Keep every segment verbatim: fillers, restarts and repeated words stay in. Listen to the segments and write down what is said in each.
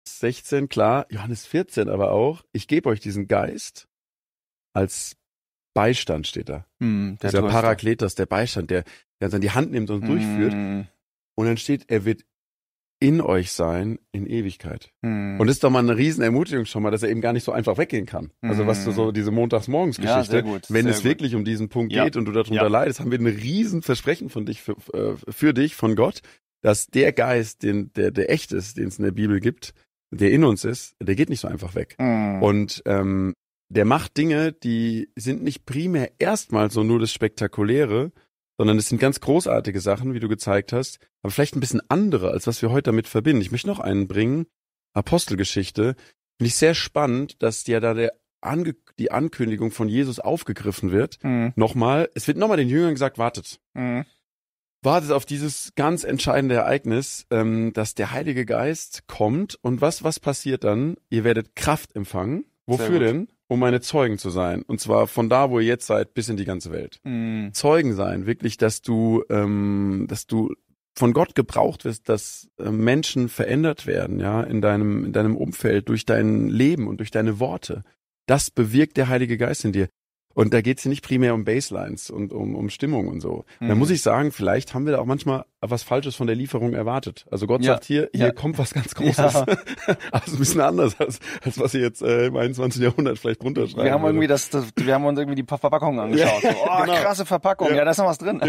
sechzehn, klar, Johannes vierzehn aber auch, ich gebe euch diesen Geist als Beistand, steht da. Hm, der Dieser Tröster. Parakletos, der Beistand, der, der uns an die Hand nimmt und Hm. durchführt. Und dann steht, er wird in euch sein in Ewigkeit. Hm. Und das ist doch mal eine riesen Ermutigung schon mal, dass er eben gar nicht so einfach weggehen kann. Also was du so, diese Montagsmorgens-Geschichte, Ja, sehr gut, wenn sehr es gut. wirklich um diesen Punkt Ja. geht und du darunter Ja. leidest, haben wir ein riesen Versprechen von dich, für, äh, für dich, von Gott, dass der Geist, den, der, der echt ist, den es in der Bibel gibt, der in uns ist, der geht nicht so einfach weg. Hm. Und ähm, der macht Dinge, die sind nicht primär erstmal so nur das Spektakuläre, sondern es sind ganz großartige Sachen, wie du gezeigt hast, aber vielleicht ein bisschen andere, als was wir heute damit verbinden. Ich möchte noch einen bringen, Apostelgeschichte. Finde ich sehr spannend, dass ja da der Ange- die Ankündigung von Jesus aufgegriffen wird. Hm. Nochmal, es wird nochmal den Jüngern gesagt, wartet. Hm. Wartet auf dieses ganz entscheidende Ereignis, ähm, dass der Heilige Geist kommt. Und was, was passiert dann? Ihr werdet Kraft empfangen. Wofür Sehr gut. denn? Um meine Zeugen zu sein. Und zwar von da, wo ihr jetzt seid, bis in die ganze Welt. Hm. Zeugen sein, wirklich, dass du, ähm, dass du von Gott gebraucht wirst, dass äh, Menschen verändert werden, ja, in deinem, in deinem Umfeld, durch dein Leben und durch deine Worte. Das bewirkt der Heilige Geist in dir. Und da geht's hier nicht primär um Baselines und um, um Stimmung und so. Und da Mhm. muss ich sagen, vielleicht haben wir da auch manchmal was Falsches von der Lieferung erwartet. Also Gott Ja. sagt hier, hier Ja. kommt was ganz Großes. Ja. Also ein bisschen anders, als, als was ihr jetzt äh, im einundzwanzigsten Jahrhundert vielleicht runterschreiben Wir haben würde. irgendwie das, das, wir haben uns irgendwie die Verpackung angeschaut. Ja, So, oh, genau. krasse Verpackung. Ja. Ja. da ist noch was drin.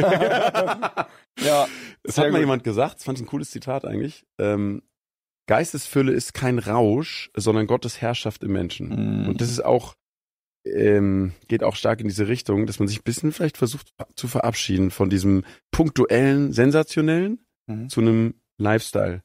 ja. Es sehr hat mal gut. jemand gesagt, das fand ich ein cooles Zitat eigentlich, ähm, Geistesfülle ist kein Rausch, sondern Gottes Herrschaft im Menschen. Mhm. Und das ist auch, ähm, geht auch stark in diese Richtung, dass man sich ein bisschen vielleicht versucht zu verabschieden von diesem punktuellen, sensationellen Mhm. zu einem Lifestyle,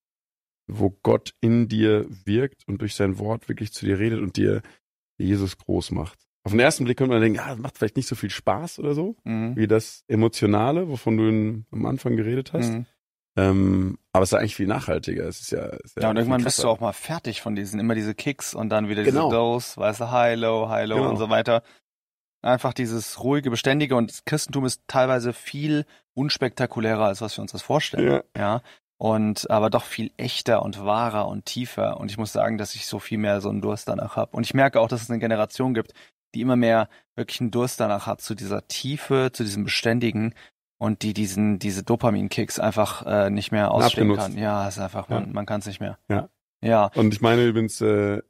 wo Gott in dir wirkt und durch sein Wort wirklich zu dir redet und dir Jesus groß macht. Auf den ersten Blick könnte man denken, ja, das macht vielleicht nicht so viel Spaß oder so, Mhm. wie das Emotionale, wovon du in, am Anfang geredet hast. Mhm. Ähm, aber es ist eigentlich viel nachhaltiger. Es ist ja, ist Ja, und viel irgendwann bist du krasser. auch mal fertig von diesen, immer diese Kicks und dann wieder Genau. diese Dose, weißt du, High, Low, High, Low Genau. und so weiter. Einfach dieses ruhige, beständige und das Christentum ist teilweise viel unspektakulärer, als was wir uns das vorstellen. Ja. Ja. Und aber doch viel echter und wahrer und tiefer. Und ich muss sagen, dass ich so viel mehr so einen Durst danach habe. Und ich merke auch, dass es eine Generation gibt, die immer mehr wirklich einen Durst danach hat, zu dieser Tiefe, zu diesem Beständigen und die diesen diese Dopamin-Kicks einfach äh, nicht mehr ausstehen Abgenutzt. kann. Ja, ist einfach, man, Ja. man kann es nicht mehr. Ja. Ja. Und ich meine übrigens äh,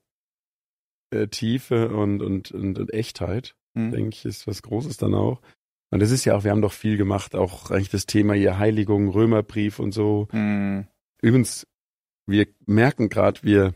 äh, Tiefe und, und, und, und Echtheit, Hm. denke ich, ist was Großes dann auch. Und das ist ja auch, wir haben doch viel gemacht, auch eigentlich das Thema hier Heiligung, Römerbrief und so. Hm. Übrigens, wir merken gerade, wir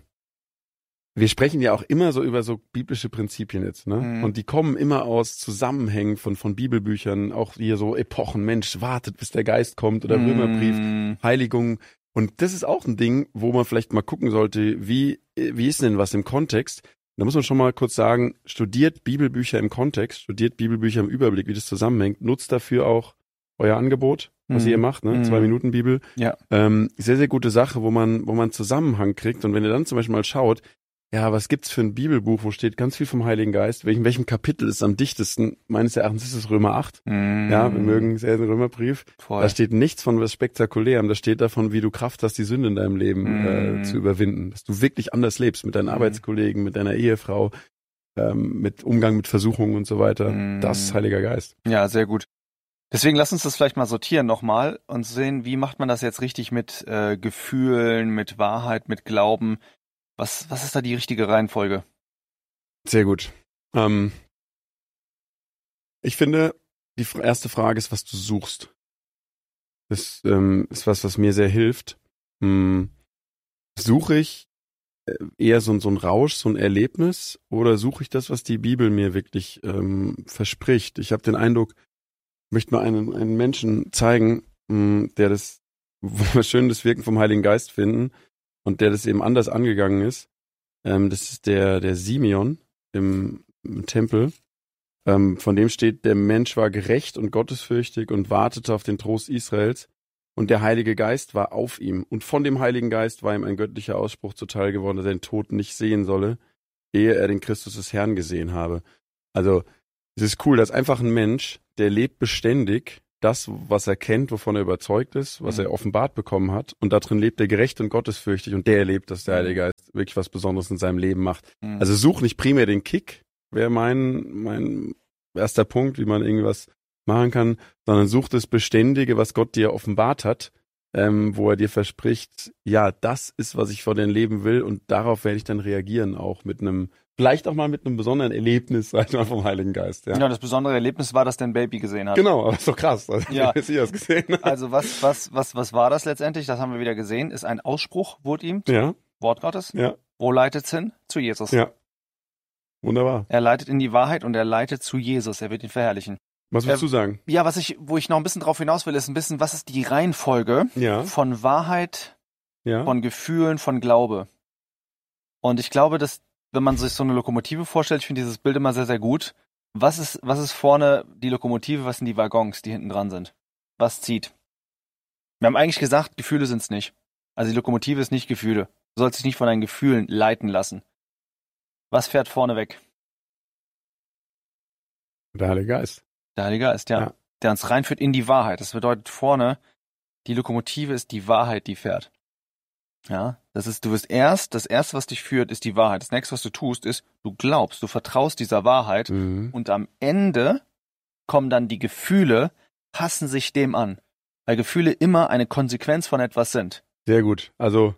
wir sprechen ja auch immer so über so biblische Prinzipien jetzt, ne? Mhm. Und die kommen immer aus Zusammenhängen von von Bibelbüchern, auch hier so Epochen, Mensch, wartet, bis der Geist kommt oder Römerbrief, Hm. Heiligung. Und das ist auch ein Ding, wo man vielleicht mal gucken sollte, wie wie ist denn was im Kontext? Da muss man schon mal kurz sagen, studiert Bibelbücher im Kontext, studiert Bibelbücher im Überblick, wie das zusammenhängt, nutzt dafür auch euer Angebot, was Mhm. ihr macht, ne? Mhm. Zwei Minuten Bibel. Ja. Ähm, sehr, sehr gute Sache, wo man, wo man Zusammenhang kriegt. Und wenn ihr dann zum Beispiel mal schaut, ja, was gibt's für ein Bibelbuch, wo steht ganz viel vom Heiligen Geist, welchem, welchem Kapitel ist am dichtesten? Meines Erachtens ist es Römer acht. Hm. Ja, wir mögen sehr den Römerbrief. Voll. Da steht nichts von was Spektakulärem, da steht davon, wie du Kraft hast, die Sünde in deinem Leben Mm. äh, zu überwinden. Dass du wirklich anders lebst mit deinen Mm. Arbeitskollegen, mit deiner Ehefrau, ähm, mit Umgang mit Versuchungen und so weiter. Mm. Das ist Heiliger Geist. Ja, sehr gut. Deswegen lass uns das vielleicht mal sortieren nochmal und sehen, wie macht man das jetzt richtig mit äh, Gefühlen, mit Wahrheit, mit Glauben. Was, was ist da die richtige Reihenfolge? Sehr gut. Ähm, ich finde, die f- erste Frage ist, was du suchst. Das ähm, ist was, was mir sehr hilft. Hm, suche ich äh, eher so, ein- so ein Rausch, so ein Erlebnis, oder suche ich das, was die Bibel mir wirklich ähm, verspricht? Ich habe den Eindruck, ich möchte mal einen, einen Menschen zeigen, mh, der das, wo wir schön das Wirken vom Heiligen Geist finden und der das eben anders angegangen ist. Ähm, das ist der, der Simeon im, im Tempel. Ähm, von dem steht, der Mensch war gerecht und gottesfürchtig und wartete auf den Trost Israels. Und der Heilige Geist war auf ihm. Und von dem Heiligen Geist war ihm ein göttlicher Ausspruch zuteil geworden, dass er den Tod nicht sehen solle, ehe er den Christus des Herrn gesehen habe. Also, es ist cool, dass einfach ein Mensch, der lebt beständig das, was er kennt, wovon er überzeugt ist, was Mhm. er offenbart bekommen hat. Und da drin lebt er gerecht und gottesfürchtig und der erlebt, dass der Heilige Geist wirklich was Besonderes in seinem Leben macht. Mhm. Also such nicht primär den Kick, wäre mein, mein erster Punkt, wie man irgendwas machen kann, sondern such das Beständige, was Gott dir offenbart hat, ähm, wo er dir verspricht, ja, das ist, was ich von dir leben will und darauf werde ich dann reagieren, auch mit einem, vielleicht auch mal mit einem besonderen Erlebnis, sag ich mal, vom Heiligen Geist. Ja, Genau, das besondere Erlebnis war, dass der ein Baby gesehen hat. genau, aber ist doch krass, also, Ja. dass ihr das gesehen habt. Also was, was, was, was war das letztendlich? Das haben wir wieder gesehen. Ist ein Ausspruch, wurde ihm, Ja, Wort Gottes. ja, Wo leitet's hin? Zu Jesus. ja. Wunderbar. Er leitet in die Wahrheit und er leitet zu Jesus. Er wird ihn verherrlichen. Was willst Ähm, du sagen? Ja, was ich, wo ich noch ein bisschen drauf hinaus will, ist ein bisschen, was ist die Reihenfolge Ja, von Wahrheit, ja. von Gefühlen, von Glaube? Und ich glaube, dass, wenn man sich so eine Lokomotive vorstellt, ich finde dieses Bild immer sehr, sehr gut. Was ist, was ist vorne die Lokomotive, was sind die Waggons, die hinten dran sind? Was zieht? Wir haben eigentlich gesagt, Gefühle sind's nicht. Also die Lokomotive ist nicht Gefühle. Du sollst dich nicht von deinen Gefühlen leiten lassen. Was fährt vorne weg? Der Heilige Geist. Der Heilige Geist, ja. Ja. Der uns reinführt in die Wahrheit. Das bedeutet vorne, die Lokomotive ist die Wahrheit, die fährt. Ja, das ist, du wirst erst, das erste, was dich führt, ist die Wahrheit. Das nächste, was du tust, ist, du glaubst, du vertraust dieser Wahrheit Mhm. und am Ende kommen dann die Gefühle, passen sich dem an. Weil Gefühle immer eine Konsequenz von etwas sind. Sehr gut. Also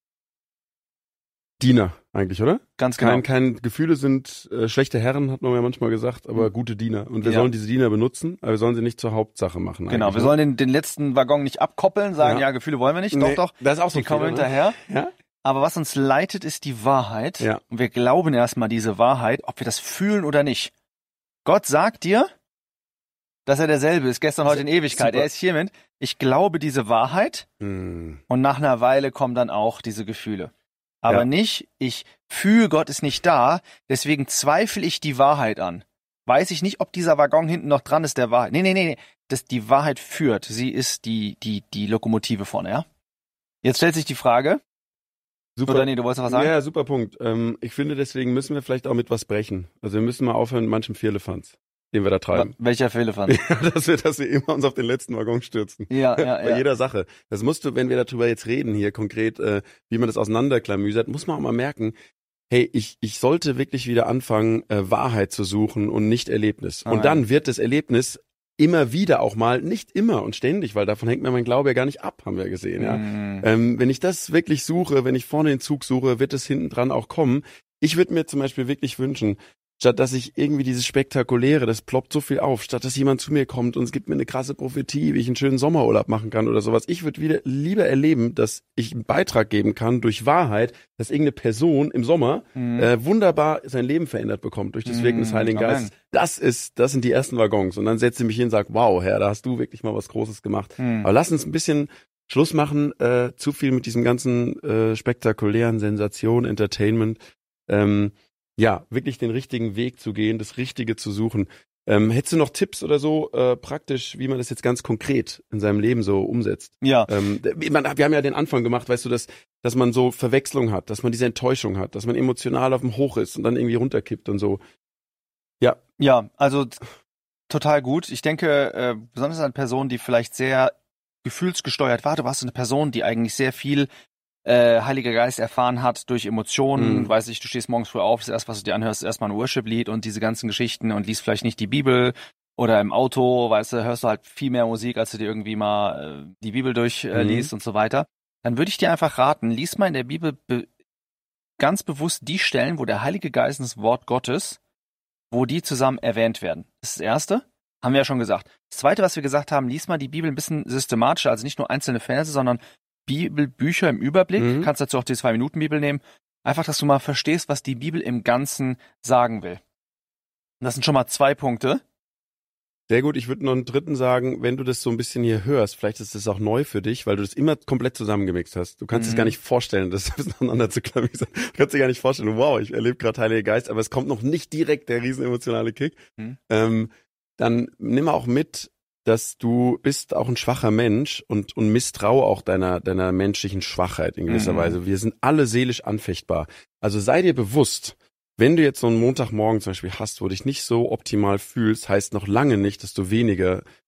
Diener eigentlich, oder? Ganz genau. Kein, kein Gefühle sind äh, schlechte Herren, hat man ja manchmal gesagt, aber Mhm. gute Diener. Und wir Ja. sollen diese Diener benutzen, aber wir sollen sie nicht zur Hauptsache machen. Genau, eigentlich, wir ne? sollen den, den letzten Waggon nicht abkoppeln, sagen, ja, Ja. Gefühle wollen wir nicht, Nee, doch, doch, Das ist auch so die ein kommen Fehler, hinterher. Ne? Ja? Aber was uns leitet, ist die Wahrheit. Ja. Und wir glauben erstmal diese Wahrheit, ob wir das fühlen oder nicht. Gott sagt dir, dass er derselbe ist, gestern, heute in Ewigkeit. Super. Er ist hiermit. Ich glaube diese Wahrheit Hm. und nach einer Weile kommen dann auch diese Gefühle. Aber Ja. nicht, ich fühle, Gott ist nicht da, deswegen zweifle ich die Wahrheit an. Weiß ich nicht, ob dieser Waggon hinten noch dran ist, der Wahrheit. Nee, nee, nee, nee. Das, die Wahrheit führt. Sie ist die, die, die Lokomotive vorne, ja? Jetzt stellt sich die Frage, Super. oder nee, du wolltest noch was sagen? Ja, super Punkt. Ähm, ich finde, deswegen müssen wir vielleicht auch mit was brechen. Also wir müssen mal aufhören mit manchem Vierlefanz, den wir da treiben. Welcher Fehlefanz? Ja, dass wir, dass wir immer uns auf den letzten Waggon stürzen. Ja, ja, Bei ja. jeder Sache. Das musst du, wenn wir darüber jetzt reden, hier konkret, äh, wie man das auseinanderklamüsert, muss man auch mal merken, hey, ich, ich sollte wirklich wieder anfangen, äh, Wahrheit zu suchen und nicht Erlebnis. Ah, und ja. dann wird das Erlebnis immer wieder auch mal, nicht immer und ständig, weil davon hängt mir mein Glaube ja gar nicht ab, haben wir gesehen, ja. Mm. Ähm, wenn ich das wirklich suche, wenn ich vorne den Zug suche, wird es hinten dran auch kommen. Ich würde mir zum Beispiel wirklich wünschen, statt dass ich irgendwie dieses Spektakuläre, das ploppt so viel auf, statt dass jemand zu mir kommt und es gibt mir eine krasse Prophetie, wie ich einen schönen Sommerurlaub machen kann oder sowas. Ich würde wieder lieber erleben, dass ich einen Beitrag geben kann durch Wahrheit, dass irgendeine Person im Sommer Mm. äh, wunderbar sein Leben verändert bekommt durch das Wirken des Mm, Heiligen Amen. Geistes. Das ist, das sind die ersten Waggons. Und dann setze ich mich hin und sage, wow, Herr, da hast du wirklich mal was Großes gemacht. Mm. Aber lass uns ein bisschen Schluss machen, äh, zu viel mit diesem ganzen äh, spektakulären Sensation, Entertainment. Ähm, ja, wirklich den richtigen Weg zu gehen, das Richtige zu suchen. Ähm, hättest du noch Tipps oder so äh, praktisch, wie man das jetzt ganz konkret in seinem Leben so umsetzt? Ja, Ähm, man, wir haben ja den Anfang gemacht, weißt du, dass, dass man so Verwechslung hat, dass man diese Enttäuschung hat, dass man emotional auf dem Hoch ist und dann irgendwie runterkippt und so. Ja, ja, also t- total gut. Ich denke, äh, besonders an Personen, die vielleicht sehr gefühlsgesteuert war. Du warst so eine Person, die eigentlich sehr viel äh, Heiliger Geist erfahren hat durch Emotionen. Mhm. Weiß ich, du stehst morgens früh auf, das erste, was du dir anhörst, ist erstmal ein Worship-Lied und diese ganzen Geschichten und liest vielleicht nicht die Bibel. Oder im Auto, weißt du, hörst du halt viel mehr Musik, als du dir irgendwie mal äh, die Bibel durchliest äh, Mhm. liest und so weiter. Dann würde ich dir einfach raten, lies mal in der Bibel be ganz bewusst die Stellen, wo der Heilige Geist und das Wort Gottes, wo die zusammen erwähnt werden. Das ist das Erste, haben wir ja schon gesagt. Das Zweite, was wir gesagt haben, lies mal die Bibel ein bisschen systematischer, also nicht nur einzelne Verse, sondern Bibelbücher im Überblick. Mhm. Kannst dazu auch die Zwei-Minuten-Bibel nehmen. Einfach, dass du mal verstehst, was die Bibel im Ganzen sagen will. Und das sind schon mal zwei Punkte. sehr gut. Ich würde noch einen dritten sagen, wenn du das so ein bisschen hier hörst, vielleicht ist das auch neu für dich, weil du das immer komplett zusammengemixt hast. Du kannst es Mhm. gar nicht vorstellen, das auseinander zu klamüsern. Du kannst dir gar nicht vorstellen, wow, ich erlebe gerade Heiliger Geist, aber es kommt noch nicht direkt der riesen emotionale Kick. Mhm. Ähm, dann nimm auch mit, dass du bist auch ein schwacher Mensch und, und misstrau auch deiner, deiner menschlichen Schwachheit in gewisser Mhm. Weise. Wir sind alle seelisch anfechtbar. Also sei dir bewusst, wenn du jetzt so einen Montagmorgen zum Beispiel hast, wo du dich nicht so optimal fühlst, heißt noch lange nicht, dass du weniger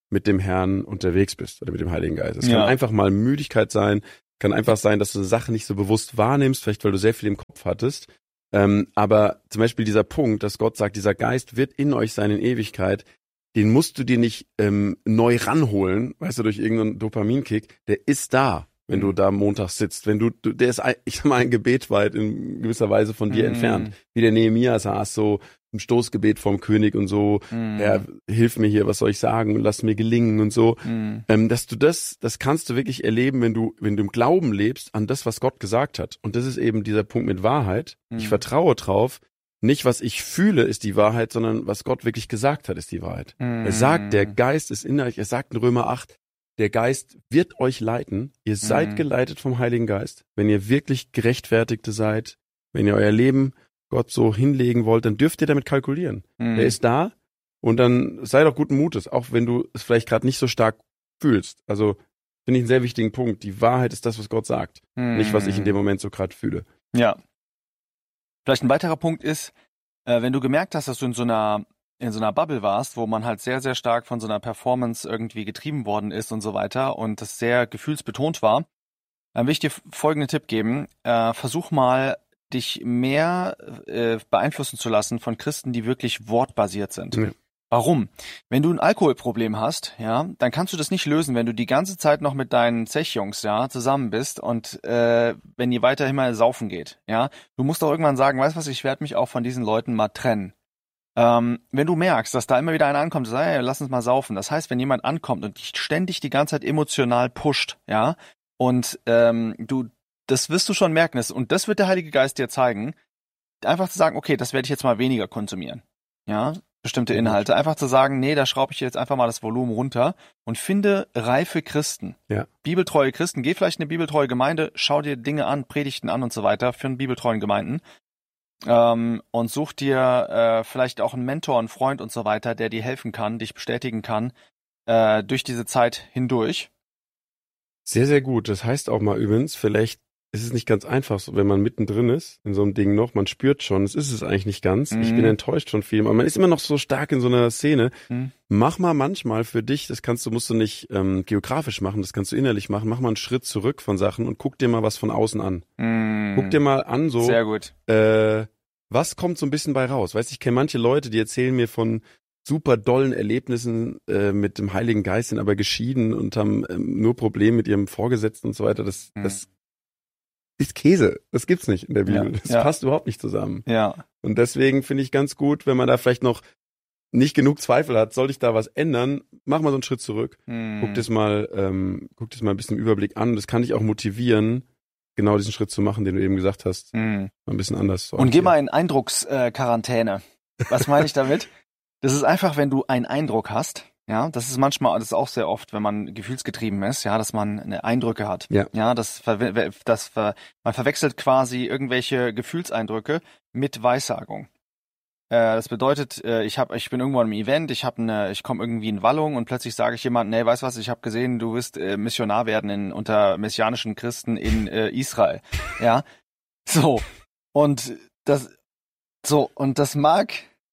mit dem Herrn unterwegs bist oder mit dem Heiligen Geist. Es Ja. kann einfach mal Müdigkeit sein, kann einfach sein, dass du eine Sache nicht so bewusst wahrnimmst, vielleicht weil du sehr viel im Kopf hattest. Ähm, aber zum Beispiel dieser Punkt, dass Gott sagt, dieser Geist wird in euch sein in Ewigkeit, den musst du dir nicht ähm, neu ranholen, weißt du, durch irgendeinen Dopaminkick, der ist da, wenn du da montags sitzt. Wenn du, du der ist, ein, ich sag mal, ein Gebet weit in gewisser Weise von dir Mhm. entfernt. Wie der Nehemia saß, so im Stoßgebet vom König und so, Mhm. Herr, hilf mir hier, was soll ich sagen, lass mir gelingen und so. Mhm. Ähm, dass du das, das kannst du wirklich erleben, wenn du, wenn du im Glauben lebst an das, was Gott gesagt hat. Und das ist eben dieser Punkt mit Wahrheit. Mhm. Ich vertraue drauf. Nicht, was ich fühle, ist die Wahrheit, sondern was Gott wirklich gesagt hat, ist die Wahrheit. Mhm. Er sagt, der Geist ist in euch. Er sagt in Römer acht, der Geist wird euch leiten. Ihr seid Mhm. geleitet vom Heiligen Geist. Wenn ihr wirklich Gerechtfertigte seid, wenn ihr euer Leben Gott so hinlegen wollt, dann dürft ihr damit kalkulieren. Mhm. Er ist da und dann sei doch guten Mutes, auch wenn du es vielleicht gerade nicht so stark fühlst. Also finde ich einen sehr wichtigen Punkt. Die Wahrheit ist das, was Gott sagt, Mhm. nicht was ich in dem Moment so gerade fühle. Ja. Vielleicht ein weiterer Punkt ist, äh, wenn du gemerkt hast, dass du in so einer in so einer Bubble warst, wo man halt sehr, sehr stark von so einer Performance irgendwie getrieben worden ist und so weiter und das sehr gefühlsbetont war, dann will ich dir folgenden Tipp geben. Äh, versuch mal, dich mehr äh, beeinflussen zu lassen von Christen, die wirklich wortbasiert sind. Ja. Warum? Wenn du ein Alkoholproblem hast, ja, dann kannst du das nicht lösen, wenn du die ganze Zeit noch mit deinen Zechjungs, ja, zusammen bist und äh, wenn ihr weiterhin mal saufen geht, ja. Du musst doch irgendwann sagen, weißt du was, ich werde mich auch von diesen Leuten mal trennen. Ähm, wenn du merkst, dass da immer wieder einer ankommt, sagt, hey, lass uns mal saufen. Das heißt, wenn jemand ankommt und dich ständig die ganze Zeit emotional pusht, ja, und ähm, du, das wirst du schon merken, das, und das wird der Heilige Geist dir zeigen, einfach zu sagen, okay, das werde ich jetzt mal weniger konsumieren, ja, bestimmte Inhalte. Einfach zu sagen, nee, da schraube ich jetzt einfach mal das Volumen runter und finde reife Christen, Ja. bibeltreue Christen. Geh vielleicht in eine bibeltreue Gemeinde, schau dir Dinge an, Predigten an und so weiter für einen bibeltreuen Gemeinden. Ähm, und such dir äh, vielleicht auch einen Mentor, einen Freund und so weiter, der dir helfen kann, dich bestätigen kann, äh, durch diese Zeit hindurch. Sehr, sehr gut. Das heißt auch mal übrigens, vielleicht ist es nicht ganz einfach, so, wenn man mittendrin ist in so einem Ding noch, man spürt schon, es ist es eigentlich nicht ganz. Ich Mhm. bin enttäuscht von vielem, aber man ist immer noch so stark in so einer Szene. Mhm. Mach mal manchmal für dich, das kannst du, musst du nicht ähm, geografisch machen, das kannst du innerlich machen, mach mal einen Schritt zurück von Sachen und guck dir mal was von außen an. Mhm. Guck dir mal an, so, Sehr gut. äh, was kommt so ein bisschen bei raus? Weißt du, ich kenne manche Leute, die erzählen mir von super dollen Erlebnissen äh, mit dem Heiligen Geist, sind aber geschieden und haben ähm, nur Probleme mit ihrem Vorgesetzten und so weiter. Das, Mhm. das ist Käse. Das gibt's nicht in der Bibel. Ja, Das ja. passt überhaupt nicht zusammen. Ja. Und deswegen finde ich ganz gut, wenn man da vielleicht noch nicht genug Zweifel hat, soll ich da was ändern? Mach mal so einen Schritt zurück. Mhm. Guck das mal, ähm, guck das mal ein bisschen im Überblick an. Das kann dich auch motivieren, genau diesen Schritt zu machen, den du eben gesagt hast. Mhm. Mal ein bisschen anders zu Und geh agieren. mal in Eindrucksquarantäne. Was meine ich damit? Das ist einfach, wenn du einen Eindruck hast, ja, das ist manchmal, das ist auch sehr oft, wenn man gefühlsgetrieben ist, ja, dass man eine Eindrücke hat. Ja. Ja, das, ver- das ver- man verwechselt quasi irgendwelche Gefühlseindrücke mit Weissagung. Äh, das bedeutet, äh, ich hab, ich bin irgendwo an einem Event, ich habe eine, ich komme irgendwie in Wallung und plötzlich sage ich jemandem, nee, weißt du was, ich habe gesehen, du wirst äh, Missionar werden in, unter messianischen Christen in äh, Israel. Ja, so und das, so und das mag,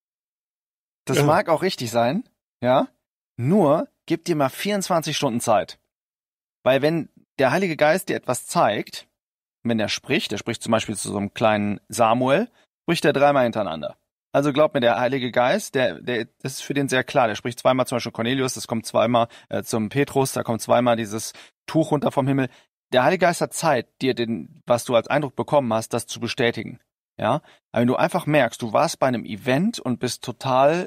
das Ja. mag auch richtig sein, ja. Nur gib dir mal vierundzwanzig Stunden Zeit, weil wenn der Heilige Geist dir etwas zeigt, wenn er spricht, er spricht zum Beispiel zu so einem kleinen Samuel, spricht er dreimal hintereinander. Also glaub mir, der Heilige Geist, der, der, das ist für den sehr klar. Der spricht zweimal zum Beispiel Cornelius, das kommt zweimal äh, zum Petrus, da kommt zweimal dieses Tuch runter vom Himmel. Der Heilige Geist hat Zeit, dir den, was du als Eindruck bekommen hast, das zu bestätigen. Ja, aber wenn du einfach merkst, du warst bei einem Event und bist total,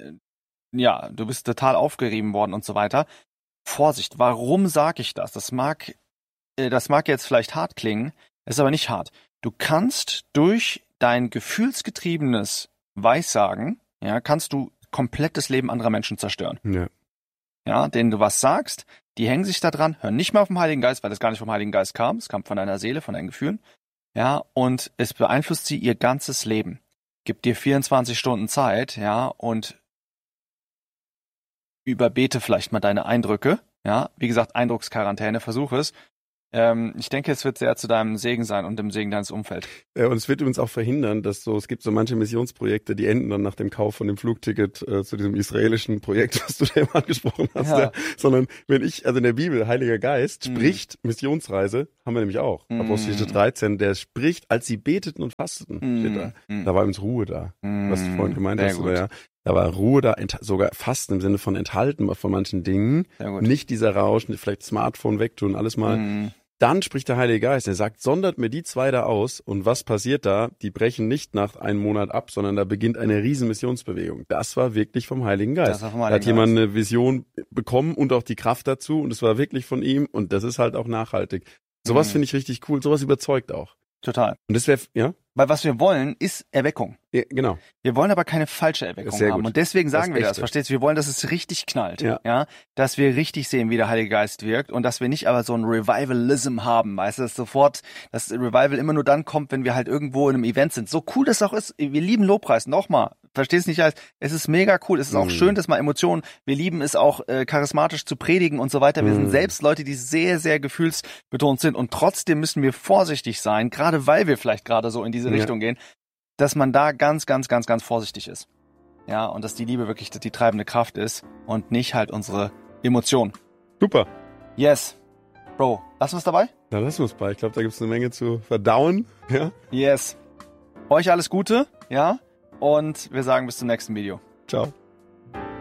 ja, du bist total aufgerieben worden und so weiter. Vorsicht, warum sage ich das? Das mag, äh, das mag jetzt vielleicht hart klingen, ist aber nicht hart. Du kannst durch dein gefühlsgetriebenes Weissagen, ja, kannst du komplett das Leben anderer Menschen zerstören. Ja. Ja, denen du was sagst, die hängen sich da dran, hören nicht mal auf den Heiligen Geist, weil das gar nicht vom Heiligen Geist kam, es kam von deiner Seele, von deinen Gefühlen. Ja, und es beeinflusst sie ihr ganzes Leben. Gib dir vierundzwanzig Stunden Zeit, ja, und überbete vielleicht mal deine Eindrücke, ja, wie gesagt, Eindrucksquarantäne, versuch es, Ähm, ich denke, es wird sehr zu deinem Segen sein und dem Segen deines Umfelds. Äh, und es wird übrigens auch verhindern, dass so, es gibt so manche Missionsprojekte, die enden dann nach dem Kauf von dem Flugticket äh, zu diesem israelischen Projekt, was du da eben angesprochen hast. Ja. Ja. Sondern wenn ich, also in der Bibel, Heiliger Geist Mhm. spricht Missionsreise, haben wir nämlich auch. Mhm. Apostelgeschichte dreizehn, der spricht, als sie beteten und fasteten, Mhm. steht da. Mhm. Da war übrigens Ruhe da, was du vorhin gemeint Sehr hast, gut. oder ja. Da war Ruhe da, ent- sogar Fasten im Sinne von enthalten von manchen Dingen. Sehr gut. Nicht dieser Rausch, vielleicht Smartphone wegtun, alles mal. Mhm. Dann spricht der Heilige Geist, er sagt, sondert mir die zwei da aus und was passiert da? Die brechen nicht nach einem Monat ab, sondern da beginnt eine riesen Missionsbewegung. Das war wirklich vom Heiligen Geist. Das war vom Da Heiligen hat jemand Geist. eine Vision bekommen und auch die Kraft dazu und es war wirklich von ihm und das ist halt auch nachhaltig. Sowas Mhm. finde ich richtig cool, sowas überzeugt auch. Total. Und das wäre, ja? Weil was wir wollen, ist Erweckung. ja, genau. Wir wollen aber keine falsche Erweckung Sehr haben. gut. Und deswegen sagen Das wir das, Echte. verstehst du? Wir wollen, dass es richtig knallt. Ja. ja. Dass wir richtig sehen, wie der Heilige Geist wirkt und dass wir nicht aber so ein Revivalism haben. Weißt du, dass sofort, das Revival immer nur dann kommt, wenn wir halt irgendwo in einem Event sind. So cool das auch ist. Wir lieben Lobpreis. Nochmal. Verstehst du nicht als, es ist mega cool. Es ist auch Mhm. schön, dass mal Emotionen, wir lieben es auch, äh, charismatisch zu predigen und so weiter. Wir Mhm. sind selbst Leute, die sehr, sehr gefühlsbetont sind und trotzdem müssen wir vorsichtig sein, gerade weil wir vielleicht gerade so in diese Ja. Richtung gehen, dass man da ganz, ganz, ganz, ganz vorsichtig ist. Ja, und dass die Liebe wirklich die treibende Kraft ist und nicht halt unsere Emotion. Super. Yes. Bro, lassen wir es dabei? Dann lassen wir es bei. Ich glaube, da gibt es eine Menge zu verdauen. Ja. Yes. Euch alles Gute, ja? Und wir sagen bis zum nächsten Video. Ciao.